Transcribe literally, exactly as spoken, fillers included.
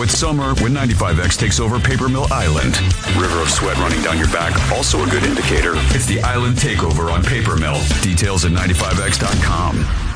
It's summer when ninety-five X takes over Paper Mill Island. River of sweat running down your back, also a good indicator. It's the Island Takeover on Paper Mill. Details at ninety-five X dot com.